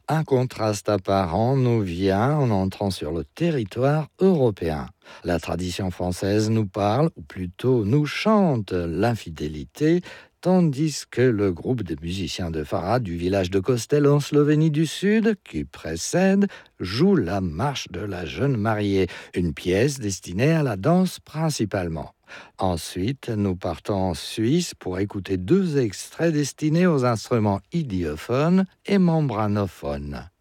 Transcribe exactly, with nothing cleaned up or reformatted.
Un contraste apparent nous vient en entrant sur le territoire européen. La tradition française nous parle, ou plutôt nous chante l'infidélité, tandis que le groupe de musiciens de Fara du village de Kostel en Slovénie du Sud, qui précède, joue la marche de la jeune mariée, une pièce destinée à la danse principalement. Ensuite, nous partons en Suisse pour écouter deux extraits destinés aux instruments idiophones et membranophones.